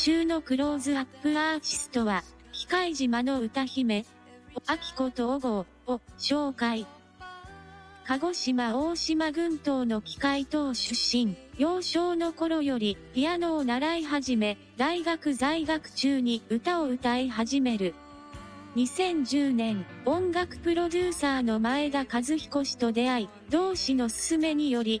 週のクローズアップアーティストは、喜界島の歌姫、明子と小郷を紹介。鹿児島大島群島の喜界島出身、幼少の頃よりピアノを習い始め、大学在学中に歌を歌い始める。2010年、音楽プロデューサーの前田和彦氏と出会い、同氏の勧めにより、